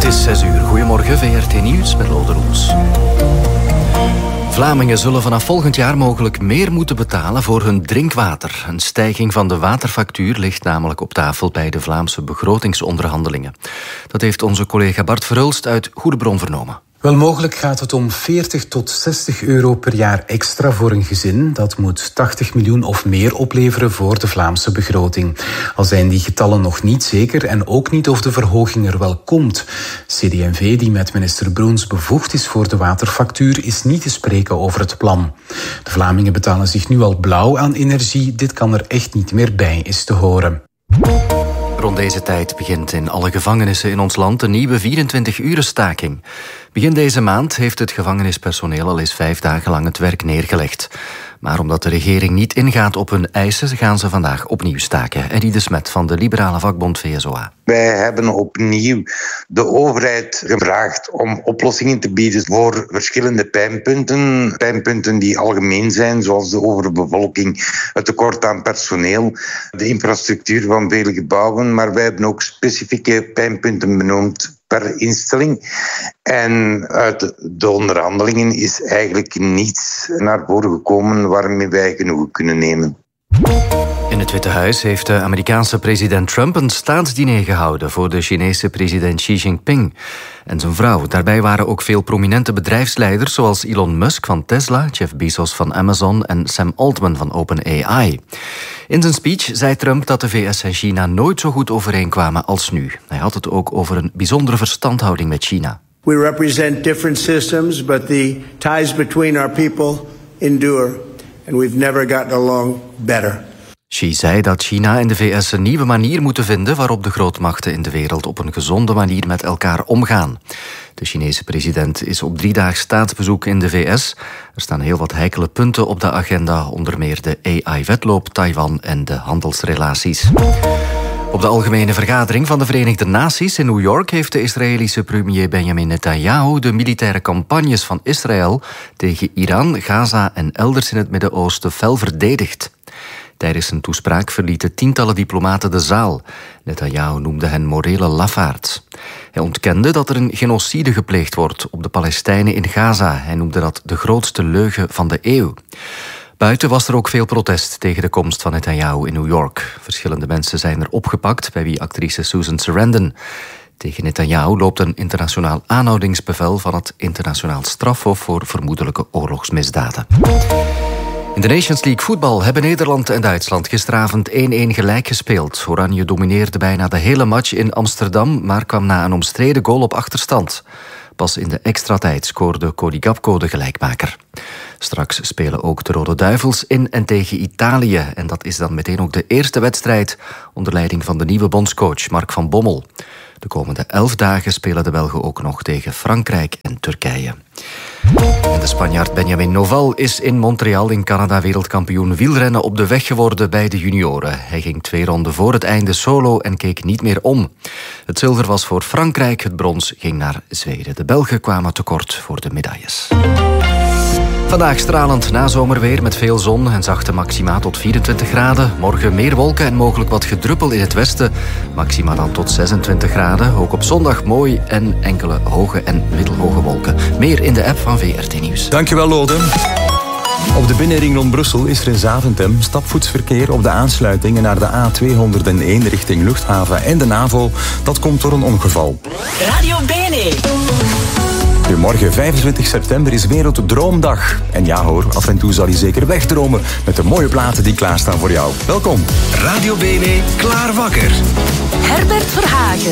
is 6:00. Goedemorgen, VRT Nieuws met Lode Roels. Vlamingen zullen vanaf volgend jaar mogelijk meer moeten betalen voor hun drinkwater. Een stijging van de waterfactuur ligt namelijk op tafel bij de Vlaamse begrotingsonderhandelingen. Dat heeft onze collega Bart Verhulst uit Goede Bron vernomen. Wel, mogelijk gaat het om 40 tot 60 euro per jaar extra voor een gezin. Dat moet 80 miljoen of meer opleveren voor de Vlaamse begroting. Al zijn die getallen nog niet zeker en ook niet of de verhoging er wel komt. CD&V, die met minister Broens bevoegd is voor de waterfactuur, is niet te spreken over het plan. De Vlamingen betalen zich nu al blauw aan energie. Dit kan er echt niet meer bij, is te horen. Rond deze tijd begint in alle gevangenissen in ons land een nieuwe 24-uren staking. Begin deze maand heeft het gevangenispersoneel al eens 5 dagen lang het werk neergelegd. Maar omdat de regering niet ingaat op hun eisen, gaan ze vandaag opnieuw staken. Eddy de Smet van de liberale vakbond VSOA. Wij hebben opnieuw de overheid gevraagd om oplossingen te bieden voor verschillende pijnpunten. Pijnpunten die algemeen zijn, zoals de overbevolking, het tekort aan personeel, de infrastructuur van vele gebouwen. Maar wij hebben ook specifieke pijnpunten benoemd per instelling. En uit de onderhandelingen is eigenlijk niets naar voren gekomen waarmee wij genoegen kunnen nemen. In het Witte Huis heeft de Amerikaanse president Trump een staatsdiner gehouden voor de Chinese president Xi Jinping en zijn vrouw. Daarbij waren ook veel prominente bedrijfsleiders zoals Elon Musk van Tesla, Jeff Bezos van Amazon en Sam Altman van OpenAI. In zijn speech zei Trump dat de VS en China nooit zo goed overeenkwamen als nu. Hij had het ook over een bijzondere verstandhouding met China. We represent different systems, but the ties between our people endure, and we've never gotten along better. Xi zei dat China en de VS een nieuwe manier moeten vinden waarop de grootmachten in de wereld op een gezonde manier met elkaar omgaan. De Chinese president is op 3-daags staatsbezoek in de VS. Er staan heel wat heikele punten op de agenda, onder meer de AI-wetloop, Taiwan en de handelsrelaties. Op de algemene vergadering van de Verenigde Naties in New York heeft de Israëlische premier Benjamin Netanyahu de militaire campagnes van Israël tegen Iran, Gaza en elders in het Midden-Oosten fel verdedigd. Tijdens zijn toespraak verlieten tientallen diplomaten de zaal. Netanyahu noemde hen morele lafaards. Hij ontkende dat er een genocide gepleegd wordt op de Palestijnen in Gaza. Hij noemde dat de grootste leugen van de eeuw. Buiten was er ook veel protest tegen de komst van Netanyahu in New York. Verschillende mensen zijn er opgepakt, bij wie actrice Susan Sarandon. Tegen Netanyahu loopt een internationaal aanhoudingsbevel van het Internationaal Strafhof voor vermoedelijke oorlogsmisdaden. In de Nations League voetbal hebben Nederland en Duitsland gisteravond 1-1 gelijk gespeeld. Oranje domineerde bijna de hele match in Amsterdam, maar kwam na een omstreden goal op achterstand. Pas in de extra tijd scoorde Cody Gakpo de gelijkmaker. Straks spelen ook de Rode Duivels in en tegen Italië. En dat is dan meteen ook de eerste wedstrijd onder leiding van de nieuwe bondscoach Mark van Bommel. De komende 11 dagen spelen de Belgen ook nog tegen Frankrijk en Turkije. En de Spanjaard Benjamin Noval is in Montreal in Canada wereldkampioen wielrennen op de weg geworden bij de junioren. Hij ging 2 ronden voor het einde solo en keek niet meer om. Het zilver was voor Frankrijk, het brons ging naar Zweden. De Belgen kwamen tekort voor de medailles. Vandaag stralend nazomerweer met veel zon en zachte maxima tot 24 graden. Morgen meer wolken en mogelijk wat gedruppel in het westen. Maxima dan tot 26 graden. Ook op zondag mooi en enkele hoge en middelhoge wolken. Meer in de app van VRT Nieuws. Dankjewel, Lode. Op de binnenring rond Brussel is er in Zaventem stapvoetsverkeer op de aansluitingen naar de A201 richting Luchthaven en de NAVO. Dat komt door een ongeval. Radio BNE. Goedemorgen, 25 september is Werelddroomdag. En ja hoor, af en toe zal je zeker wegdromen met de mooie platen die klaarstaan voor jou. Welkom. Radio BNE, klaar wakker. Herbert Verhagen.